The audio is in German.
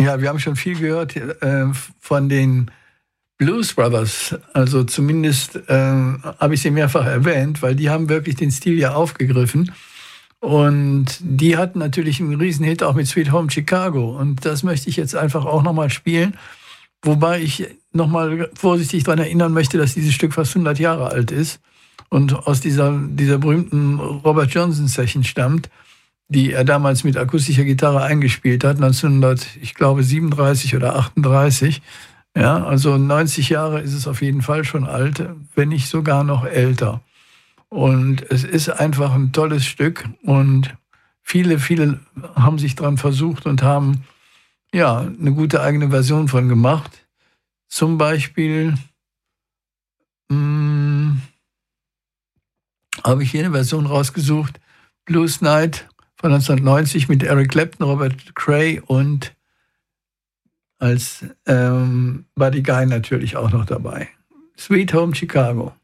Ja, wir haben schon viel gehört von den Blues Brothers. Also zumindest habe ich sie mehrfach erwähnt, weil die haben wirklich den Stil ja aufgegriffen. Und die hatten natürlich einen Riesenhit auch mit Sweet Home Chicago. Und das möchte ich jetzt einfach auch nochmal spielen. Wobei ich nochmal vorsichtig daran erinnern möchte, dass dieses Stück fast 100 Jahre alt ist und aus dieser berühmten Robert Johnson-Session stammt, die er damals mit akustischer Gitarre eingespielt hat, 1937 oder 38. Ja, also 90 Jahre ist es auf jeden Fall schon alt, wenn nicht sogar noch älter. Und es ist einfach ein tolles Stück und viele haben sich dran versucht und haben ja eine gute eigene Version von gemacht. Zum Beispiel habe ich hier eine Version rausgesucht, Blues Night von 1990 mit Eric Clapton, Robert Cray und als Buddy Guy natürlich auch noch dabei. Sweet Home Chicago.